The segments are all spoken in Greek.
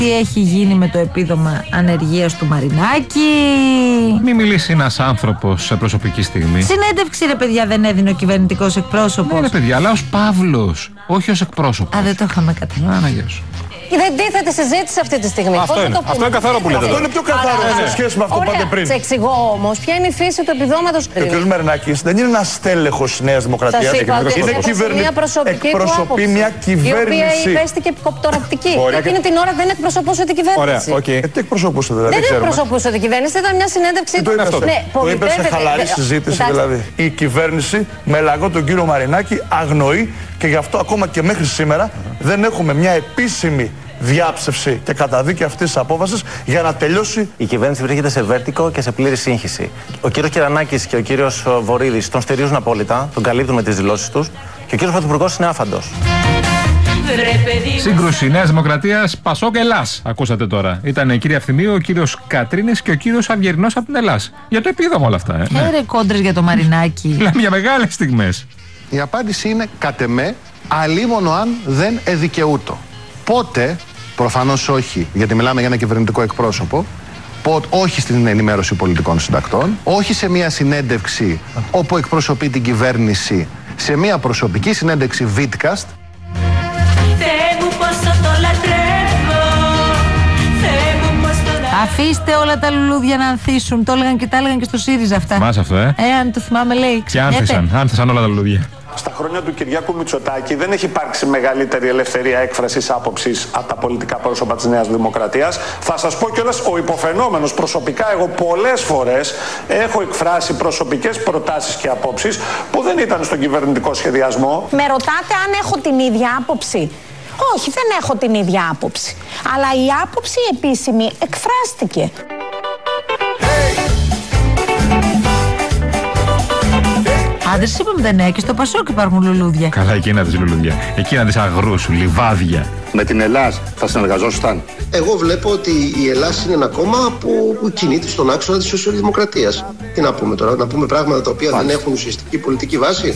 Τι έχει γίνει με το επίδομα ανεργίας του Μαρινάκη? Μη μιλήσει ένας άνθρωπος σε προσωπική στιγμή. Συνέντευξη, ρε παιδιά, δεν έδινε ο κυβερνητικός εκπρόσωπος? Ναι, ρε παιδιά, αλλά ως Παύλος, όχι ως εκπρόσωπος. Α, δεν το είχαμε καταλάβει. Δεν τίθεται συζήτηση αυτή τη στιγμή. Αυτό είναι καθαρό που λέτε. Αυτό είναι πιο καθαρό σε σχέση με αυτό που είπατε πριν. Σε εξηγώ όμως ποια είναι η φύση του επιδόματος. Ο κ. Μαρινάκης δεν είναι ένας τέλεχος της Νέας Δημοκρατίας. Εκπροσωπεί μια κυβέρνηση. Η οποία υπέστηκε επικοπτοραπτική. Εκείνη την ώρα δεν εκπροσωπούσε την κυβέρνηση. Ωραία, τι εκπροσωπούσε δηλαδή? Δεν εκπροσωπούσε την κυβέρνηση, ήταν μια συνέντευξη. Το είπε σε χαλαρή συζήτηση δηλαδή. Η κυβέρνηση με λαγό τον κύριο Μαρινάκη αγνοεί και γι' αυτό ακόμα και μέχρι σήμερα δεν έχουμε μια επίσημη διάψευση και καταδίκη αυτής της απόφασης για να τελειώσει. Η κυβέρνηση βρίσκεται σε βέρτικο και σε πλήρη σύγχυση. Ο κύριος Κυρανάκης και ο κύριος Βορίδης τον στηρίζουν απόλυτα, τον καλύπτουν με τις δηλώσεις τους και ο κύριος Πρωθυπουργός είναι άφαντος. Σύγκρουση Νέας Δημοκρατίας, Πασόκ Ελλάς. Ακούσατε τώρα. Ήταν η κυρία Ευθυμίου, ο κύριος Κατρίνης και ο κύριος Αυγερινός από την Ελλάς. Για το επίδομα όλα αυτά. Έρε κόντρες για το Μαρινάκη. Μιλάμε για μεγάλες στιγμές. Η απάντηση είναι κατ' εμέ, αλίμονο αν δεν εδικαιούτο. Πότε, προφανώς όχι, γιατί μιλάμε για ένα κυβερνητικό εκπρόσωπο, όχι στην ενημέρωση πολιτικών συντακτών, όχι σε μια συνέντευξη όπου εκπροσωπεί την κυβέρνηση, σε μια προσωπική συνέντευξη Vidcast. Αφήστε όλα τα λουλούδια να ανθίσουν. Το έλεγαν και τα έλεγαν και στο ΣΥΡΙΖΑ αυτά. Θυμάσαι αυτό, αν το θυμάμαι, λέει. Και άνθησαν όλα τα λουλούδια. Στα χρόνια του Κυριάκου Μητσοτάκη δεν έχει υπάρξει μεγαλύτερη ελευθερία έκφρασης άποψης από τα πολιτικά πρόσωπα της Νέας Δημοκρατίας. Θα σας πω κιόλας, ο υποφαινόμενος προσωπικά, εγώ πολλές φορές έχω εκφράσει προσωπικές προτάσεις και απόψεις που δεν ήταν στον κυβερνητικό σχεδιασμό. Με ρωτάτε αν έχω την ίδια άποψη? Όχι, δεν έχω την ίδια άποψη. Αλλά η άποψη επίσημη εκφράστηκε. Άντρες είπαμε ναι, και στο Πασόκ υπάρχουν λουλούδια. Καλά, εκείνα τις λουλούδια. Εκείνα τις αγρούς σου, λιβάδια. Με την Ελλάς θα συνεργαζόσασταν? Εγώ βλέπω ότι η Ελλάς είναι ένα κόμμα που κινείται στον άξονα της σοσιαλδημοκρατίας. Τι να πούμε τώρα, να πούμε πράγματα τα οποία δεν έχουν ουσιαστική πολιτική βάση?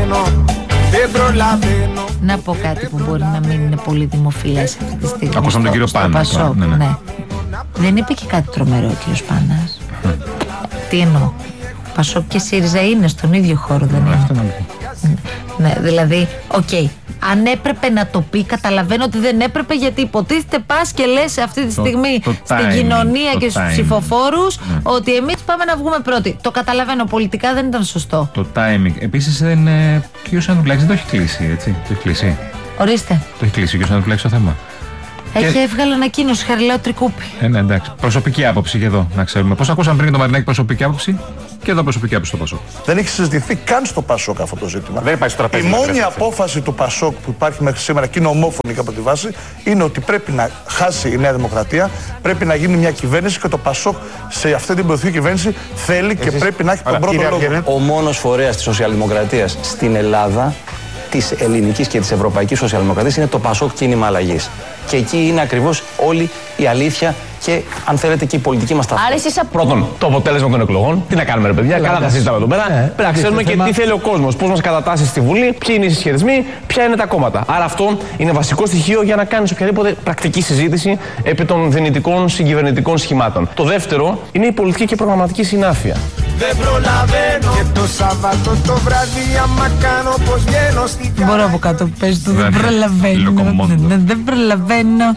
Να πω κάτι που μπορεί να μην είναι πολύ δημοφιλές αυτή τη στιγμή. Ακούσαμε τον κύριο Πάνα. Ναι. Δεν είπε και κάτι τρομερό ο κύριος Πάνας. Τι εννοώ? Πασόκ και ΣΥΡΙΖΑ είναι στον ίδιο χώρο, δεν είναι? Ναι, δηλαδή, αν έπρεπε να το πει, καταλαβαίνω ότι δεν έπρεπε, γιατί υποτίθεται πας και λες αυτή τη στιγμή στην κοινωνία και στους ψηφοφόρους ότι εμείς πάμε να βγούμε πρώτοι. Το καταλαβαίνω, πολιτικά δεν ήταν σωστό. Το timing. Επίσης, ο κ. Ανδρουλάκης δεν το έχει κλείσει, έτσι? Το έχει κλείσει. Ορίστε. Το έχει κλείσει ο κ. Ανδρουλάκης το θέμα. Έχει έβγαλε ανακοίνωση, Χαριλάου Τρικούπη. Ναι, εντάξει. Προσωπική άποψη και εδώ, να ξέρουμε. Πώς ακούσαμε πριν το Μαρινάκη προσωπική άποψη, και εδώ προσωπική άποψη στο Πασόκ. Δεν έχει συζητηθεί καν στο Πασόκ αυτό το ζήτημα. Δεν υπάρχει στο τραπέζι. Η μόνη απόφαση του Πασόκ που υπάρχει μέχρι σήμερα και είναι ομόφωνη και από τη βάση είναι ότι πρέπει να χάσει η Νέα Δημοκρατία, πρέπει να γίνει μια κυβέρνηση και το Πασόκ σε αυτή την πρωθυπουργική κυβέρνηση θέλει και πρέπει να έχει τον πρώτο λόγο. Ο μόνος φορέας της σοσιαλδημοκρατίας στην Ελλάδα, της ελληνικής και της ευρωπαϊκής σοσιαλδημοκρατίας, είναι το Πασόκ Κίνημα Αλλαγής. Και εκεί είναι ακριβώς όλη η αλήθεια και, αν θέλετε, και η πολιτική μας ταυτότητα. Πρώτον, το αποτέλεσμα των εκλογών. Τι να κάνουμε, ρε παιδιά, καλά τα συζητάμε εδώ πέρα. Πρέπει να ξέρουμε και τι θέλει ο κόσμος, πώς μας κατατάσσει στη Βουλή, ποιοι είναι οι συσχετισμοί, ποια είναι τα κόμματα. Άρα αυτό είναι βασικό στοιχείο για να κάνεις οποιαδήποτε πρακτική συζήτηση επί των δυνητικών συγκυβερνητικών σχημάτων. Το δεύτερο είναι η πολιτική και προγραμματική συνάφεια. Δεν προλαβαίνω και το Σάββατο το βράδυ άμα κάνω πως βγαίνω στην κάρτα. Μπορώ από κάτω που παίζει το δεν προλαβαίνω. Δεν προλαβαίνω.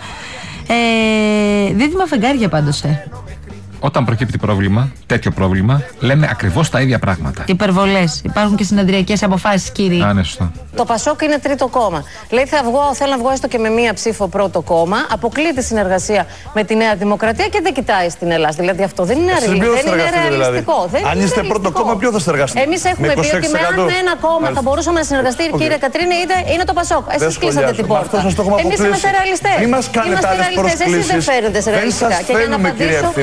Δίδυμα φεγγάρια πάντως, Όταν προκύπτει πρόβλημα, τέτοιο πρόβλημα, λέμε ακριβώς τα ίδια πράγματα. Υπερβολές. Υπάρχουν και συναντριακές αποφάσεις, κύριοι. Ναι, σωστά. Το Πασόκ είναι τρίτο κόμμα. Λέει θέλω να βγω έστω και με μία ψήφο πρώτο κόμμα. Αποκλεί τη συνεργασία με τη Νέα Δημοκρατία και δεν κοιτάει στην Ελλάδα. Δηλαδή αυτό δεν είναι ρεαλιστικό. Αν είστε πρώτο κόμμα, ποιο θα συνεργαστεί? Εμείς έχουμε πει ότι με αν ένα κόμμα θα μπορούσαμε να συνεργαστεί, κύριε Κατρίνη, είναι το Πασόκ. Εσείς κλείσατε την πόρτα. Εμείς είμαστε ρεαλιστές. Μην μας κάνετε άλλες προσκλήσεις. Εσείς δεν φέρετε σε ρεαλιστικά. Και για να απαντήσω.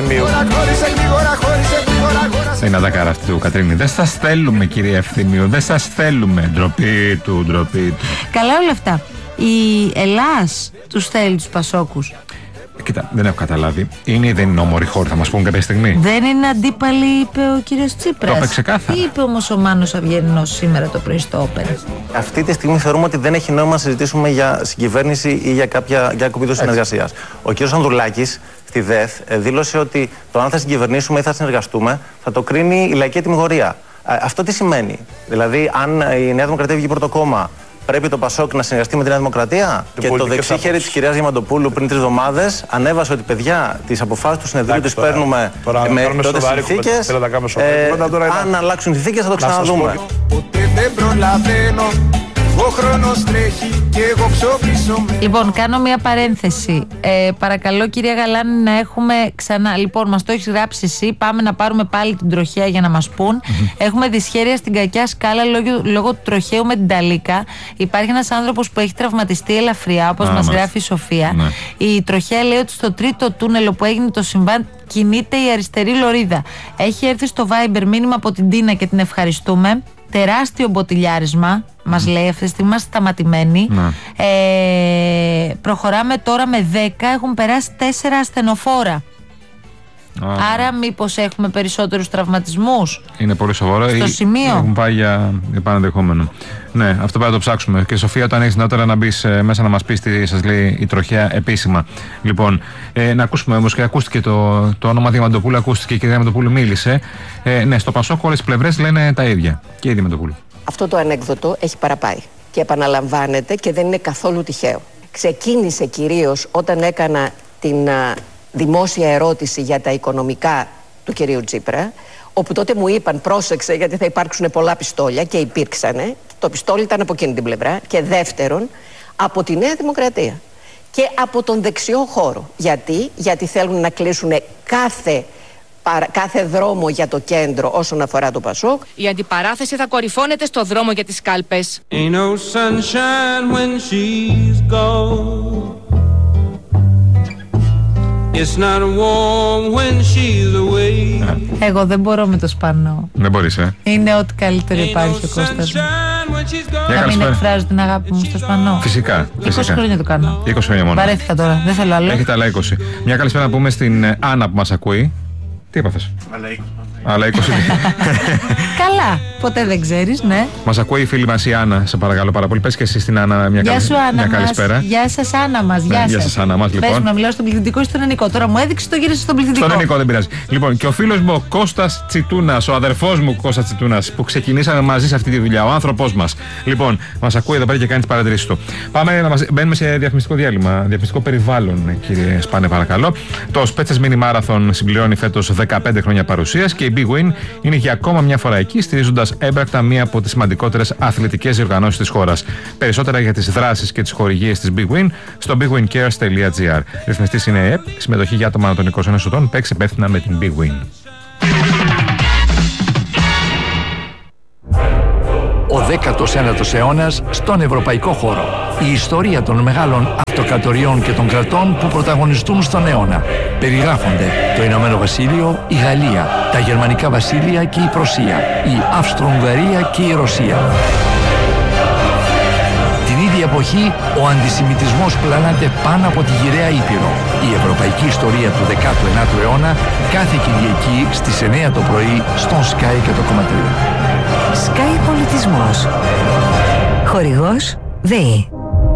Είναι αδάκαρα αυτή του Κατρίνη. Δεν σας θέλουμε, κυρία Ευθυμίου. Δεν σας θέλουμε. Ντροπή του. Καλά όλα αυτά. Η Ελλάς τους θέλει τους Πασόκους. Κοίτα, δεν έχω καταλάβει. Είναι ή δεν είναι όμορφη χώρα, θα μας πούν κάποια στιγμή. Δεν είναι αντίπαλοι, είπε ο κύριος Τσίπρας. Το είπε ξεκάθαρα. Τι είπε όμως ο Μάνος Αυγερινός σήμερα το πρωί στο Όπεν? Αυτή τη στιγμή θεωρούμε ότι δεν έχει νόημα να συζητήσουμε για συγκυβέρνηση ή για κάποιο είδους συνεργασίας. Ο κύριος Ανδρουλάκης στη ΔΕΘ δήλωσε ότι το αν θα συγκυβερνήσουμε ή θα συνεργαστούμε θα το κρίνει η λαϊκή τιμωρία. Αυτό τι σημαίνει? Δηλαδή, αν η Νέα Δημοκρατία βγει πρώτο κόμμα, πρέπει το Πασόκ να συνεργαστεί με τη Νέα Δημοκρατία? Και το δεξί χέρι της κυρίας Διαμαντοπούλου πριν 3 εβδομάδες ανέβασε ότι παιδιά, τις αποφάσεις του συνεδρίου τις παίρνουμε με πρώτες συνθήκες. Αν αλλάξουν οι συνθήκες θα το ξαναδούμε. Ποτέ δεν προλαβαίνω. Ο χρόνος τρέχει και εγώ ψωφίσω. Λοιπόν, κάνω μια παρένθεση. Παρακαλώ, κυρία Γαλάνη, να έχουμε ξανά. Λοιπόν, μας το έχεις γράψει εσύ. Πάμε να πάρουμε πάλι την τροχέα για να μας πούν. Έχουμε δυσχέρεια στην κακιά σκάλα λόγω του τροχαίου με την Ταλίκα. Υπάρχει ένας άνθρωπος που έχει τραυματιστεί ελαφριά, όπως μας γράφει η Σοφία. Η τροχέα λέει ότι στο τρίτο τούνελ όπου έγινε το συμβάν κινείται η αριστερή λωρίδα. Έχει έρθει στο Viber μήνυμα από την Τίνα και την ευχαριστούμε. Τεράστιο μποτιλιάρισμα, μας λέει αυτή τη στιγμή, είμαστε σταματημένοι. Προχωράμε τώρα με 10, έχουν περάσει 4 ασθενοφόρα. Άρα μήπως έχουμε περισσότερους τραυματισμούς? Είναι πολύ σοβαρό. Στο σημείο. Έχουν πάει για πανενδεχόμενο. Ναι, αυτό πρέπει να το ψάξουμε. Και Σοφία, όταν έχεις νεότερα να μπεις μέσα να μας πεις τι σας λέει η τροχέα επίσημα. Λοιπόν, να ακούσουμε όμως, και ακούστηκε το όνομα Διαμαντοπούλου, ακούστηκε και η Διαμαντοπούλου μίλησε. Ναι, στο Πασόκ όλες οι πλευρές λένε τα ίδια. Και η Διαμαντοπούλου. Αυτό το ανέκδοτο έχει παραπάει και επαναλαμβάνεται και δεν είναι καθόλου τυχαίο. Ξεκίνησε κυρίως όταν έκανα την δημόσια ερώτηση για τα οικονομικά του κυρίου Τσίπρα, όπου τότε μου είπαν πρόσεξε γιατί θα υπάρξουν πολλά πιστόλια, και υπήρξανε. Το πιστόλι ήταν από εκείνη την πλευρά, και δεύτερον από τη Νέα Δημοκρατία και από τον δεξιό χώρο. Γιατί θέλουν να κλείσουν κάθε δρόμο για το κέντρο όσον αφορά το Πασόκ. Η αντιπαράθεση θα κορυφώνεται στο δρόμο για τις κάλπες. Εγώ δεν μπορώ με το Σπανό. Δεν μπορείς, Είναι ό,τι καλύτερο υπάρχει ο Κώστας μου. Να μην εκφράζω την αγάπη μου στο Σπανό. Φυσικά. 20 χρόνια το κάνω. 20 χρόνια μόνο. Βαρέθηκα τώρα, δεν θέλω άλλο. Έχετε άλλα 20. Μια καλησπέρα να πούμε στην Άννα που μας ακούει. Τι έπαθες? Άλλα 20. Καλά, ποτέ δεν ξέρεις, ναι. Μας ακούει η φίλη μας η Άννα, σε παρακαλώ πάρα πολύ. Πες και εσύ στην Άννα μια καλησπέρα. Γεια σας, Άννα μας. Γεια σας, Άννα μας, λοιπόν. Πες μου να μιλάω στον πληθυντικό ή στον ενικό. Τώρα μου έδειξε το γύρισε στον πληθυντικό. Στον ενικό δεν πειράζει. Λοιπόν, και ο φίλος μου ο Κώστας Τσιτούνας, ο αδερφός μου Κώστας Τσιτούνας, που ξεκινήσαμε μαζί σε αυτή τη δουλειά, ο άνθρωπός μας. Λοιπόν, μας ακούει εδώ πέρα και κάνει τις παρατηρήσεις του. Μπαίνουμε σε διαφημιστικό διάλειμμα, διαφημιστικό περιβάλλον, κύριε Σπάνε, παρακαλώ. Το Spetses Mini Marathon συμπληρώνει φέτος 15 χρόνια παρουσίας και η Big Win είναι για ακόμα μια φορά εκεί, στηρίζοντας έμπρακτα μία από τις σημαντικότερες αθλητικές διοργανώσεις της χώρας. Περισσότερα για τις δράσεις και τις χορηγίες της Big Win στο bigwincares.gr. Ρυθμιστής είναι ΕΕΠ, συμμετοχή για άτομα των 21 ετών, παίξει υπεύθυνα με την Big Win. Ο 19ος αιώνας στον ευρωπαϊκό χώρο. Η ιστορία των μεγάλων αυτοκρατοριών και των κρατών που πρωταγωνιστούν στον αιώνα. Περιγράφονται το Ηνωμένο Βασίλειο, η Γαλλία, τα Γερμανικά Βασίλεια και η Πρωσία, η Αυστρο-Ουγγαρία και η Ρωσία. Την ίδια εποχή, ο αντισημιτισμός πλανάται πάνω από τη γυραιά Ήπειρο. Η ευρωπαϊκή ιστορία του 19ου αιώνα κάθε Κυριακή στις 9 το πρωί στον Sky και το κομματρίο. Sky Πολιτισμός. Χορηγός ΔΕΗ.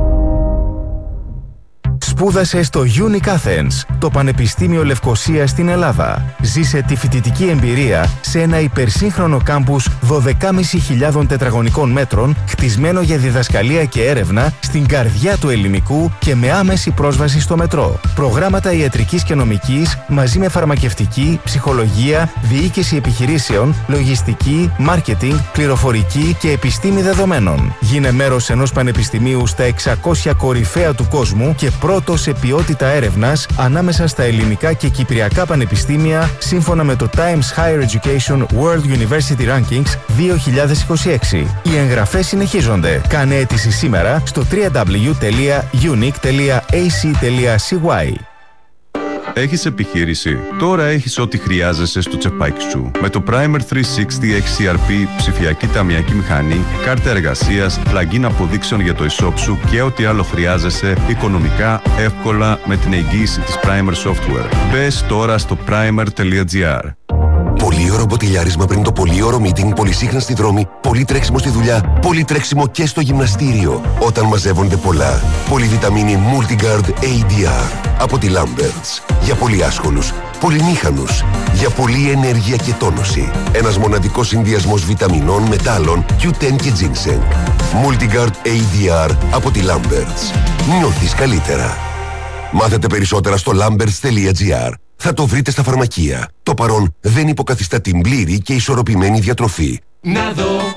Σπούδασε στο Unic Athens, το Πανεπιστήμιο Λευκωσίας στην Ελλάδα. Ζήσε τη φοιτητική εμπειρία σε ένα υπερσύγχρονο κάμπους 12.500 τετραγωνικών μέτρων, χτισμένο για διδασκαλία και έρευνα στην καρδιά του ελληνικού και με άμεση πρόσβαση στο μετρό. Προγράμματα ιατρικής και νομικής μαζί με φαρμακευτική, ψυχολογία, διοίκηση επιχειρήσεων, λογιστική, μάρκετινγκ, πληροφορική και επιστήμη δεδομένων. Γίνε μέρος ενός πανεπιστημίου στα 600 κορυφαία του κόσμου και πρώτο σε ποιότητα έρευνας ανάμεσα στα ελληνικά και κυπριακά πανεπιστήμια σύμφωνα με το Times Higher Education World University Rankings 2026. Οι εγγραφές συνεχίζονται. Κάνε αίτηση σήμερα στο www.unic.ac.cy. Έχεις επιχείρηση? Τώρα έχεις ό,τι χρειάζεσαι στο τσεπάκι σου. Με το Primer 360 XCRP, ψηφιακή ταμιακή μηχανή, κάρτα εργασίας, plugin αποδείξεων για το e-shop σου και ό,τι άλλο χρειάζεσαι οικονομικά, εύκολα με την εγγύηση της Primer Software. Μπες τώρα στο primer.gr. Πολύωρο μποτιλιάρισμα πριν το πολύωρο meeting, πολυσύχνα στη δρόμη, πολύ τρέξιμο στη δουλειά, πολύ τρέξιμο και στο γυμναστήριο. Όταν μαζεύονται πολλά. Πολυβιταμίνη Multigard ADR από τη Lamberts. Για πολύ άσχολους, πολυμήχανους, για πολλή ενέργεια και τόνωση. Ένας μοναδικός συνδυασμός βιταμινών, μετάλλων, Q10 και ginseng. Multigard ADR από τη Lamberts. Νιώθεις καλύτερα. Μάθετε περισσότερα στο lamberts.gr. Θα το βρείτε στα φαρμακεία. Το παρόν δεν υποκαθιστά την πλήρη και ισορροπημένη διατροφή. Να δω